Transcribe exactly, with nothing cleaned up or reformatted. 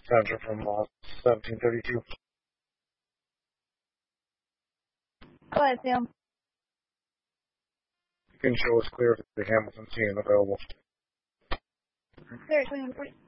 Sandra from uh, seventeen thirty-two. Go ahead, Sam. You can show us clear if the Hamilton scene available. Clear at twenty-one forty.